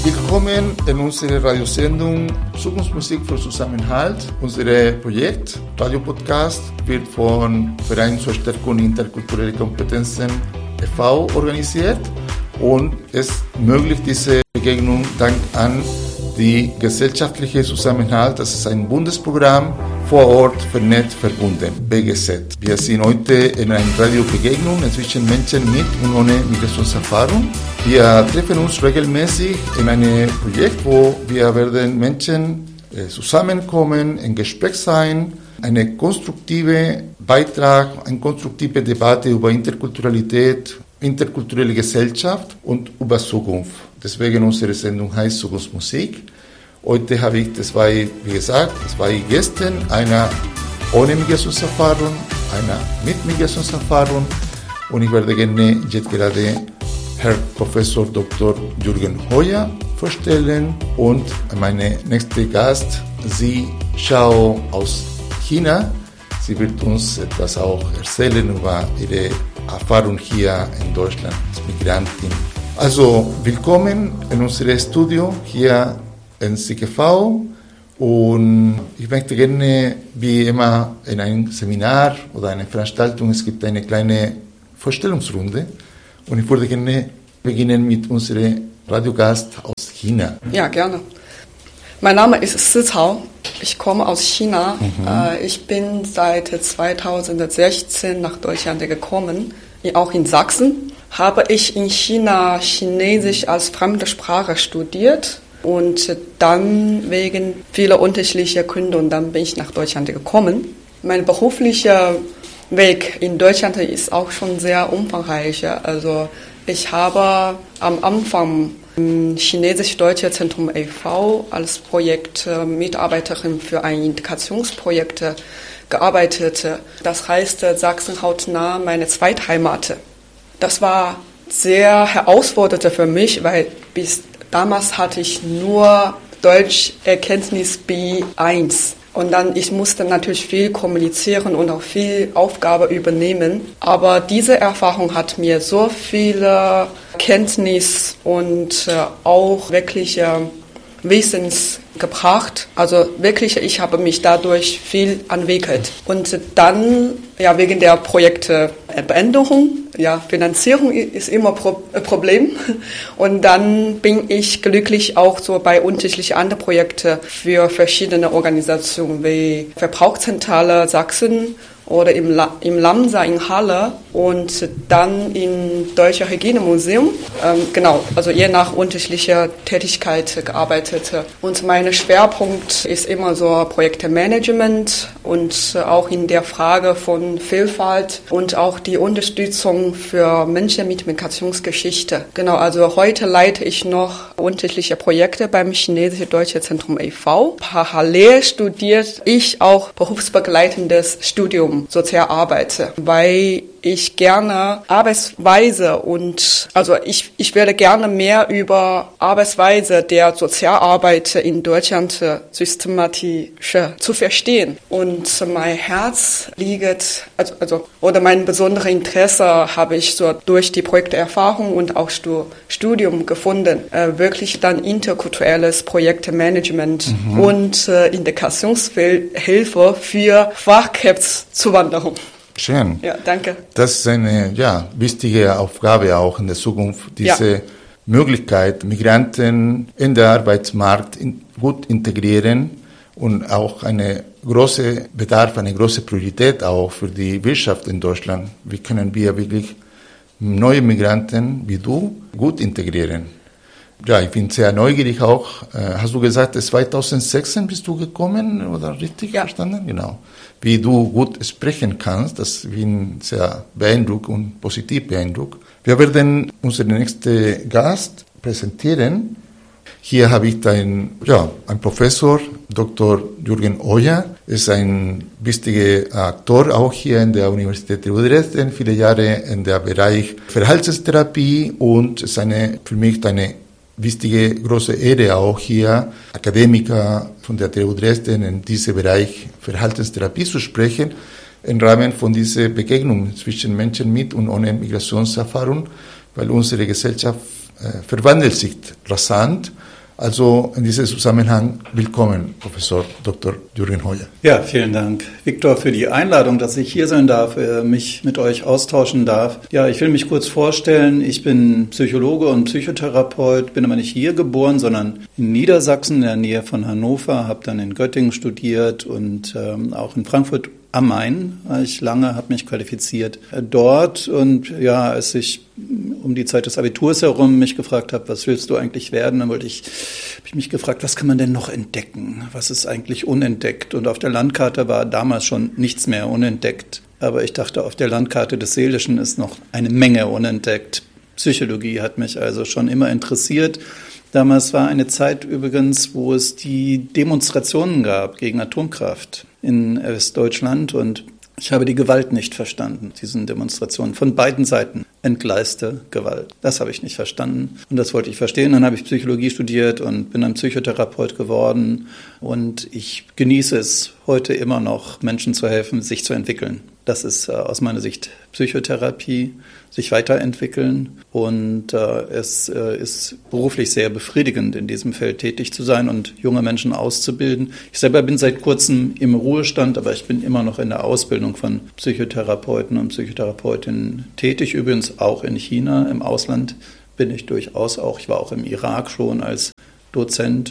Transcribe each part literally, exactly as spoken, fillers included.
Willkommen in unserer Radiosendung Zukunftsmusik für Zusammenhalt. Unser Projekt Radio-Podcast wird von Verein zur Stärkung interkultureller Kompetenzen e V organisiert und es ermöglicht diese Begegnung dank an die gesellschaftliche Zusammenhalt. Das ist ein Bundesprogramm vor Ort vernetzt verbunden, B G Z. Wir sind heute in einer Radiobegegnung zwischen Menschen mit und ohne Migrationserfahrung. Wir treffen uns regelmäßig in einem Projekt, wo wir werden Menschen äh, zusammenkommen, in Gespräch sein, eine konstruktive Beitrag, eine konstruktive Debatte über Interkulturalität, interkulturelle Gesellschaft und über Zukunft. Deswegen unsere Sendung heißt Zukunftsmusik. Heute habe ich zwei, wie gesagt, zwei Gäste, einer ohne Migrationserfahrung, einer mit Migrationserfahrung und ich werde gerne jetzt gerade Herr Professor Doktor Jürgen Hoyer vorstellen und meine nächste Gast, Zi Xiao aus China. Sie wird uns etwas auch erzählen über ihre Erfahrung hier in Deutschland als Migrantin. Also willkommen in unserem Studio hier in C G V und ich möchte gerne, wie immer in einem Seminar oder einer Veranstaltung, es gibt eine kleine Vorstellungsrunde und ich würde gerne beginnen mit unserem Radiogast aus China. Ja, gerne. Mein Name ist Si Cao, ich komme aus China. Mhm. Ich bin seit zweitausendsechzehn nach Deutschland gekommen, auch in Sachsen. Habe ich in China Chinesisch als fremde Sprache studiert und dann wegen vieler unterschiedlicher Gründe und dann bin ich nach Deutschland gekommen. Mein beruflicher Weg in Deutschland ist auch schon sehr umfangreich. Also ich habe am Anfang im Chinesisch-Deutsche Zentrum e V als Projektmitarbeiterin für ein Integrationsprojekt gearbeitet. Das heißt Sachsen hautnah meine Zweitheimat. Das war sehr herausfordernd für mich, weil bis damals hatte ich nur Deutscherkenntnis B eins. Und dann, ich musste natürlich viel kommunizieren und auch viel Aufgabe übernehmen. Aber diese Erfahrung hat mir so viele Kenntnis und äh, auch wirklich äh, Wissens gebracht. Also wirklich, ich habe mich dadurch viel entwickelt. Und dann, ja, wegen der Projektbeendigung, ja, Finanzierung ist immer Pro- ein Problem. Und dann bin ich glücklich auch so bei unterschiedlichen anderen Projekten für verschiedene Organisationen wie Verbrauchszentrale Sachsen oder im, La- im LAMSA in Halle und dann im Deutschen Hygienemuseum. Ähm, genau, also je nach unterschiedlicher Tätigkeit gearbeitet. Und mein Schwerpunkt ist immer so Projektmanagement und auch in der Frage von Vielfalt und auch die Unterstützung für Menschen mit Migrationsgeschichte. Genau, also heute leite ich noch unterschiedliche Projekte beim Chinesisch-Deutsche Zentrum e V. Parallel studiert ich auch berufsbegleitendes Studium Sozialarbeit, weil ich gerne Arbeitsweise und, also ich, ich werde gerne mehr über Arbeitsweise der Sozialarbeit in Deutschland systematisch zu verstehen. Und mein Herz liegt, also, also, oder mein besonderes Interesse habe ich so durch die Projekterfahrung und auch Studium gefunden, äh, wirklich dann interkulturelles Projektmanagement mhm. und äh, Integrationshilfe für Fachkräftezuwanderung. Schön. Ja, danke. Das ist eine ja, wichtige Aufgabe auch in der Zukunft, diese ja. Möglichkeit, Migranten in den Arbeitsmarkt in, gut integrieren und auch eine große Bedarf, eine große Priorität auch für die Wirtschaft in Deutschland. Wie können wir wirklich neue Migranten wie du gut integrieren? Ja, ich bin sehr neugierig auch. Hast du gesagt, zweitausendsechzehn bist du gekommen, oder richtig ja. verstanden? Genau. Wie du gut sprechen kannst, das bin sehr beeindruckt und positiv beeindruckt. Wir werden unseren nächsten Gast präsentieren. Hier habe ich einen, ja, einen Professor, Doktor Jürgen Hoyer, ist ein wichtiger Aktor auch hier in der Universität Dresden, viele Jahre in der Bereich Verhaltenstherapie und ist eine, für mich eine wichtige, große Ehre auch hier, Akademiker von der T U Dresden in diesem Bereich Verhaltenstherapie zu sprechen, im Rahmen von dieser Begegnung zwischen Menschen mit und ohne Migrationserfahrung, weil unsere Gesellschaft äh, verwandelt sich rasant Also in diesem Zusammenhang willkommen, Professor Doktor Jürgen Hoyer. Ja, vielen Dank, Viktor, für die Einladung, dass ich hier sein darf, mich mit euch austauschen darf. Ja, ich will mich kurz vorstellen. Ich bin Psychologe und Psychotherapeut, bin aber nicht hier geboren, sondern in Niedersachsen in der Nähe von Hannover, habe dann in Göttingen studiert und ähm, auch in Frankfurt am Main war ich lange, habe mich qualifiziert dort. Und ja, als ich um die Zeit des Abiturs herum mich gefragt habe, was willst du eigentlich werden, dann wollte ich, habe ich mich gefragt, was kann man denn noch entdecken? Was ist eigentlich unentdeckt? Und auf der Landkarte war damals schon nichts mehr unentdeckt. Aber ich dachte, auf der Landkarte des Seelischen ist noch eine Menge unentdeckt. Psychologie hat mich also schon immer interessiert. Damals war eine Zeit übrigens, wo es die Demonstrationen gab gegen Atomkraft in Westdeutschland und ich habe die Gewalt nicht verstanden, diesen Demonstrationen. Von beiden Seiten entgleiste Gewalt. Das habe ich nicht verstanden und das wollte ich verstehen. Dann habe ich Psychologie studiert und bin ein Psychotherapeut geworden und ich genieße es heute immer noch, Menschen zu helfen, sich zu entwickeln. Das ist äh, aus meiner Sicht Psychotherapie, sich weiterentwickeln und äh, es äh, ist beruflich sehr befriedigend, in diesem Feld tätig zu sein und junge Menschen auszubilden. Ich selber bin seit kurzem im Ruhestand, aber ich bin immer noch in der Ausbildung von Psychotherapeuten und Psychotherapeutinnen tätig, übrigens auch in China. Im Ausland bin ich durchaus auch. Ich war auch im Irak schon als Dozent.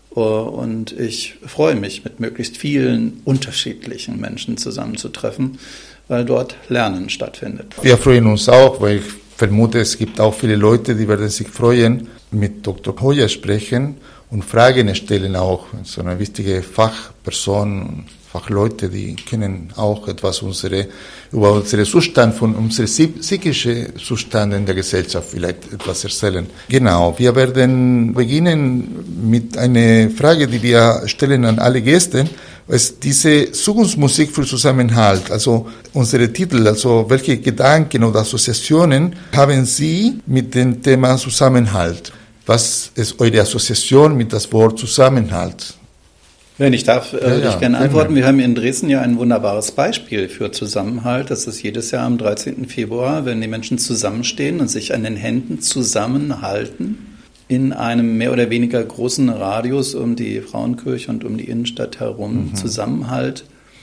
Und ich freue mich, mit möglichst vielen unterschiedlichen Menschen zusammenzutreffen, weil dort Lernen stattfindet. Wir freuen uns auch, weil ich vermute, es gibt auch viele Leute, die werden sich freuen, mit Doktor Hoyer sprechen und Fragen stellen auch. So eine wichtige Fachperson, Fachleute, die können auch etwas unsere, über unseren Zustand, von unserem psychischen Zustand in der Gesellschaft vielleicht etwas erzählen. Genau, wir werden beginnen mit einer Frage, die wir stellen an alle Gäste. Es diese Zukunftsmusik für Zusammenhalt, also unsere Titel, also welche Gedanken oder Assoziationen haben Sie mit dem Thema Zusammenhalt? Was ist eure Assoziation mit das Wort Zusammenhalt? Wenn ich darf, äh, ja, ja, ich gerne antworten. Wir haben in Dresden ja ein wunderbares Beispiel für Zusammenhalt. Das ist jedes Jahr am dreizehnten Februar, wenn die Menschen zusammenstehen und sich an den Händen zusammenhalten in einem mehr oder weniger großen Radius um die Frauenkirche und um die Innenstadt herum. Mhm. Zusammenhalt,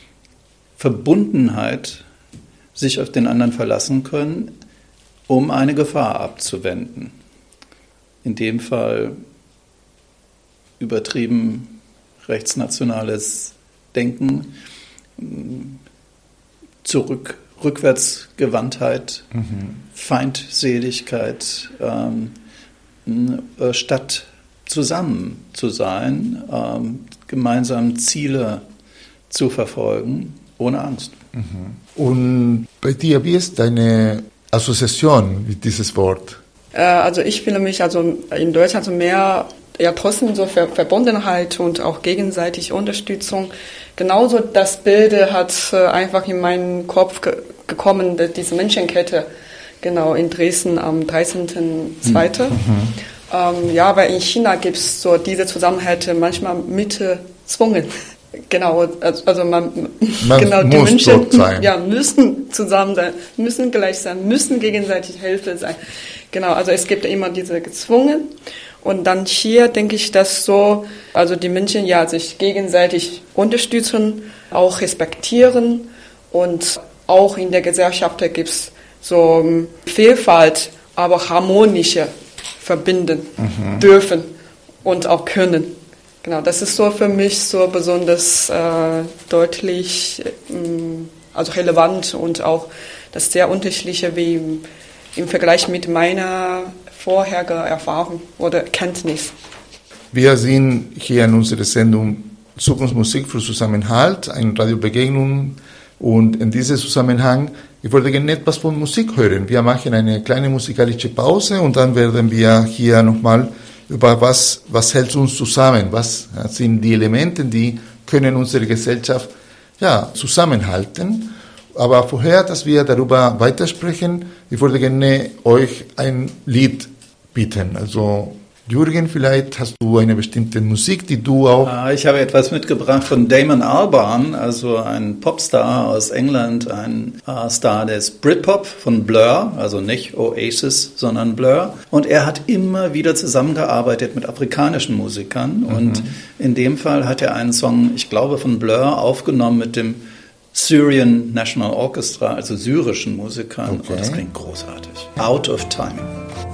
Verbundenheit, sich auf den anderen verlassen können, um eine Gefahr abzuwenden. In dem Fall übertrieben rechtsnationales Denken, zurück, Rückwärtsgewandtheit, mhm. Feindseligkeit, ähm, statt zusammen zu sein, ähm, gemeinsam Ziele zu verfolgen, ohne Angst. Mhm. Und bei dir, wie ist deine Assoziation mit dieses Wort? Äh, also ich fühle mich also in Deutschland so mehr ja trotzdem so Ver- Verbundenheit und auch gegenseitige Unterstützung. Genauso das Bild hat äh, einfach in meinen Kopf ge- gekommen, diese Menschenkette, genau in Dresden am dreizehnten zweiten Mhm. Ähm, ja, weil in China gibt es so diese Zusammenhälte manchmal mit äh, Zwungen. Genau, also, also man, man genau, die muss Menschen dort sein. Ja, müssen zusammen sein, müssen gleich sein, müssen gegenseitig Hilfe sein. Genau, also es gibt immer diese gezwungen. Und dann hier denke ich, dass so, also die Menschen ja sich gegenseitig unterstützen, auch respektieren und auch in der Gesellschaft gibt es so Vielfalt, aber harmonische verbinden mhm. dürfen und auch können. Genau, das ist so für mich so besonders äh, deutlich, ähm, also relevant und auch das sehr unterschiedliche wie im, im Vergleich mit meiner vorherigen Erfahrung oder Kenntnis. Wir sind hier in unserer Sendung Zukunftsmusik für Zusammenhalt, eine Radiobegegnung und in diesem Zusammenhang, ich wollte gerne etwas von Musik hören. Wir machen eine kleine musikalische Pause und dann werden wir hier nochmal über was, was hält uns zusammen, was sind die Elemente, die können unsere Gesellschaft ja, zusammenhalten. Aber vorher, dass wir darüber weitersprechen, ich würde gerne euch ein Lied bieten. Also Jürgen, vielleicht hast du eine bestimmte Musik, die du auch... Ich habe etwas mitgebracht von Damon Albarn, also ein Popstar aus England, ein äh, Star des Britpop von Blur, also nicht Oasis, sondern Blur. Und er hat immer wieder zusammengearbeitet mit afrikanischen Musikern. Mhm. Und in dem Fall hat er einen Song, ich glaube von Blur, aufgenommen mit dem Syrian National Orchestra, also syrischen Musikern. Okay. Und das klingt großartig. Out of Time.